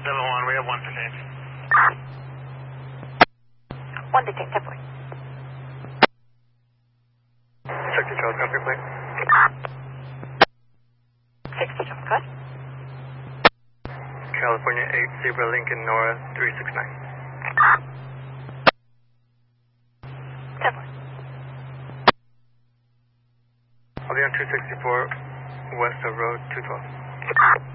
7-1, we have one detained. One detained, 10-4. Check the Charles Country plate. 60, Charles, go ahead. California 8, Zebra Lincoln Nora 369. 10-4. I'll be on 264 west of road 212.